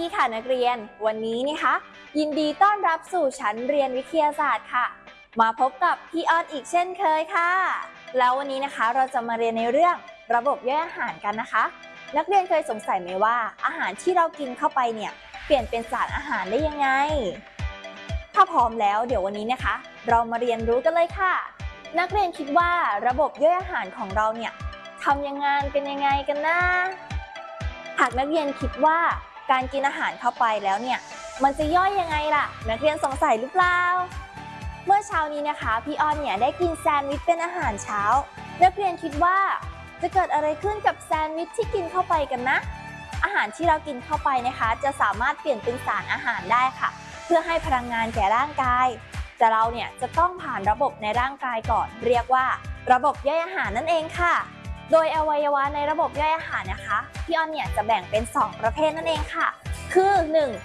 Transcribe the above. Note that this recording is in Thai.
ดีค่ะนักเรียนวันนี้นะคะยินดีต้อนรับสู่ชั้นเรียนวิทยาศาสตร์ค่ะมาพบกับพี่ออนอีกเช่นเคยค่ะแล้ววันนี้นะคะเราจะมาเรียนในเรื่องระบบย่อยอาหารกันนะคะนักเรียนเคยสงสัยไหมว่าอาหารที่เรากินเข้าไปเนี่ยเปลี่ยนเป็นสารอาหารได้ยังไงถ้าพร้อมแล้วเดี๋ยววันนี้นะคะเรามาเรียนรู้กันเลยค่ะนักเรียนคิดว่าระบบย่อยอาหารของเราเนี่ยทำยังไงกันนะหากนักเรียนคิดว่าการกินอาหารเข้าไปแล้วเนี่ยมันจะย่อยยังไงล่ะนักเรียนสงสัยหรือเปล่าเมื่อเช้านี้นะคะพี่ออนเนี่ยได้กินแซนด์วิชเป็นอาหารเช้านักเรียนคิดว่าจะเกิดอะไรขึ้นกับแซนด์วิชที่กินเข้าไปกันนะอาหารที่เรากินเข้าไปนะคะจะสามารถเปลี่ยนเป็นสารอาหารได้ค่ะเพื่อให้พลังงานแก่ร่างกายแต่เราเนี่ยจะต้องผ่านระบบในร่างกายก่อนเรียกว่าระบบย่อยอาหารนั่นเองค่ะโดยอวัยวะในระบบย่อยอาหารนะคะพี่ออนเนี่ยจะแบ่งเป็น2ประเภทนั่นเองค่ะคือ